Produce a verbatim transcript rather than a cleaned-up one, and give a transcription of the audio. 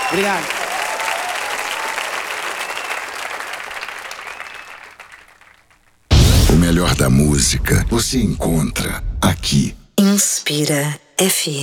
Obrigado. O melhor da música você encontra aqui. Inspira F M.